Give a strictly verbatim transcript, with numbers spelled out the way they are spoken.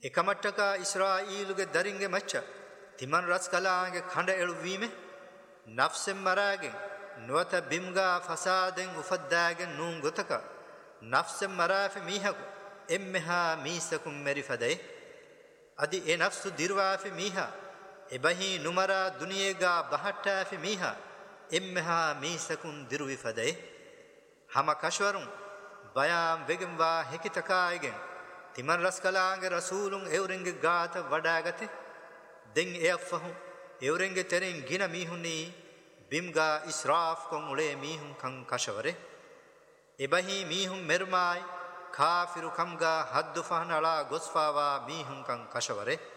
එකමට්ටක ඉස්රාඊලුගේ දරින්ගේ මච්ච තිමන් රස් කලාගේ කඬ එළුවීමේ නෆ්සෙන් මරාගෙන් නුවත බිම්ගා ෆසාදෙන් උෆද්දාගෙන් නූන් ගොතක නෆ්සෙන් මරාෆි මීහකු එම්මෙහා මීසකුම් මෙරිෆදේ අදි ඒ නෆ්සු දිර්වාෆි මීහා එබහි නුමරා දුනියේගා බහට්ටාෆි මීහා එම්මෙහා මීසකුම් දිරුවිෆදේ හම කෂවරුන් බයාම් වෙගෙන්වා හෙකිතකායගෙන් තිමන් රස් කලාගේ රසූලුන් එවරෙන්ගේ ගාත වඩාගතේ දෙන් එයෆහු එවරෙන්ගේ තෙරෙන් ගින මීහුනි බිම්ගා ඉස්රාෆ් කොන් උලේ මීහුන් කං කෂවරේ එබහි මීහුන් මෙර්මායි කාෆිරු කම්ගා හද්දු ෆහනලා ගොස්ෆාවා මීහුන් කං කෂවරේ